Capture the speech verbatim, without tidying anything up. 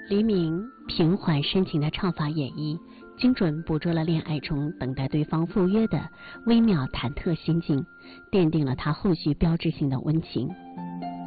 黎明平缓深情的唱法演绎，精准捕捉了恋爱中等待对方赴约的微妙忐忑心境，奠定了他后续标志性的温情。